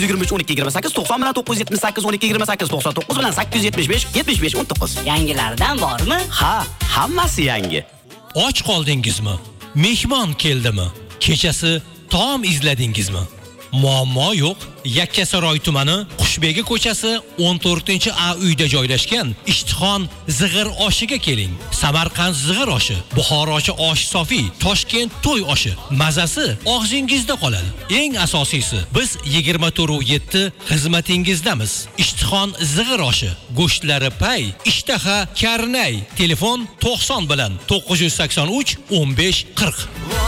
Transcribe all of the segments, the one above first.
23 12 28 90 bilan 978 12 28 99 bilan 875 75 19. Yangilardan bormi? Ha, hammasi yangi. Och qoldingizmi? Mehmon keldimi? Kechasi taom izladingizmi? Muammo yo'q. Yakkasaroy tumani Qushbegi ko'chasi 14-A uyda joylashgan Ishtixon zig'ir oshiga keling. Samarqand zig'ir oshi, Buxorochi osh sofi, Toshkent to'y oshi. Mazasi og'zingizda qoladi. Eng asosiysi, biz 24/7 xizmatingizdamiz. Ishtixon zig'ir oshi, go'shtlari pay, ishtaha karnay. Telefon 90 bilan 983 15 40.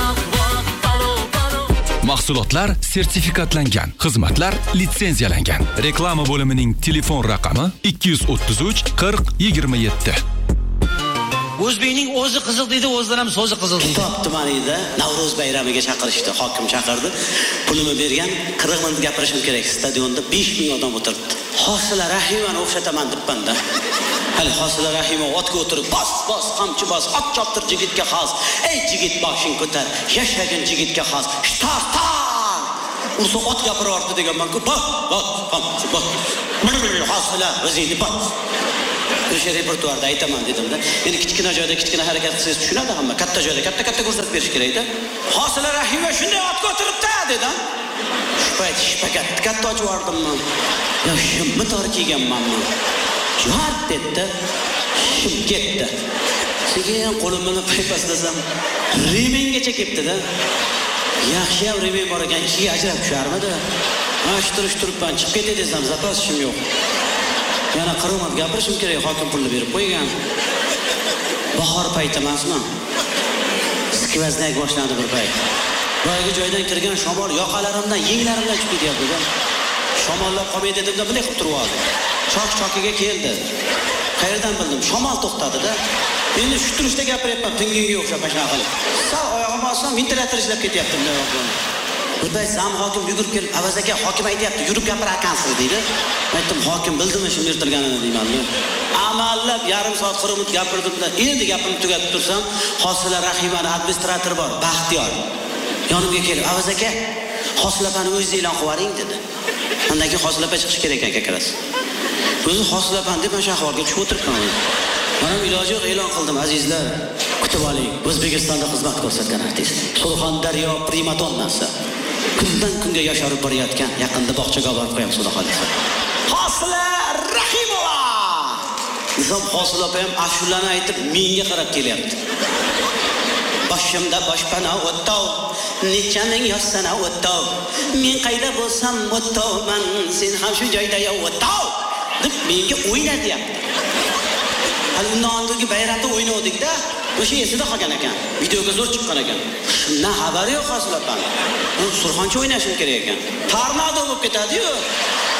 Mahsulotlar sertifikatlangan, xizmatlar litsenziyalangan. Reklama bo'limining telefon raqami 233 40 27. O'zbekning o'zi qiziq dedi, o'zidan ham so'zi qiziq dedi. Top tumanida Navro'z bayramiga chaqirishdi, hokim chaqirdi. Pulini bergan, 40 minut gapirishim kerak. Stadionda 5000 odam o'tiribdi. Hosila Rahimani o'xshataman debman-da. Hali Hosila Rahima otga o'tirib, bos, qamchi bos, ot choptir jigitga xos. Ey jigit boshing ko'tar, yashagin jigitga xos. Shtar! Ursa ot gapirardi deganman-ku. Bos, qamchi bos. Hosila o'zingni bos. O'sha repertuarda aytaman dedim-da. Endi kichkina joyda kichkina harakat qilsangiz tushunadi hamma. Katta joyda katta ko'rsatib berish kerak-da. Hosila Rahima shunday otga o'tiribdi dedim. Shpayt katta ochib yubordimmi? Ya shimni tor kiyganmanmi? Jo'rt dedi. Shim ketdi. Sekin qo'limni paypaslasam, remengacha ketdi-da. Yaxshi ham remen bor ekan, ikkiga ajrab tusharmidi? Mana turibman, chiqib ketdi desam, zapas ishim yo'q. Yana qiromat gapirishim kerak, hokim pulni berib qo'ygan. Bahor payti emasmi? Skvoznak boshlandi bir payt. Boyagi joydan kirgan shamol yoqalarimdan, yenglarimdan chiqib ketyapti-da. Shamollab qolmaydi dedimda, bunday qilib turib oldi. Choq-choqiga keldi. Qayerdan bildim? Shamol to'xtadi-da. Endi shu turishda gapiryapman, tinginga o'xshab mashina qilib. Sal oyog'im olsam, ventilator ishlab ketyapti bunday yoqdan. Bunday zam hokim yugurib kelib, "Avaz aka, hokim aytayapti, yurib gapirarkansiz" dedi. Aytdim, "Hokim bildimi shim yirtilganini" deyman-da. Amallab yarim soat qurumut gapirdim-da, endi gapimni tugatib tursam, Hosila Rahimani administratori bor, Baxtiyor. Yonimga kelib, "Avaz aka, Hosilapani o'zingiz e'lon qilaring" dedi. Undan keyin Hosilapa chiqish kerak ekan kakras. O'zi Hosilapan deb mana shu ahvolga tushib o'tiribman. Mana iloji yo'q e'lon qildim, azizlar. Kutib oling. O'zbekistonda xizmat ko'rsatgan artist. Surxondaryo primadonnasi. Kundan kunga yosharib borayotgan, yaqinda bog'chaga olib qo'yamiz, xudo xolisa. Hosila Rahimova. Nizom Hosilapa ham ashulani aytib menga qarab kelyapti. Boshimda boshpana o'tov, necha ming yosh sana o'tov. Men qayda bo'lsam o'tovman, sen ham shu joyda o'tov. Deb menga o'yna deyapti. Hali undan oldingi bayramda o'ynadik-da. O'sha esida qolgan ekan. Videoga zo'r chiqqan ekan. Shundan xabari yo'q Hosilapani. Surxoncha o'ynashim kerak ekan. Tornado bo'lib ketadi-yu.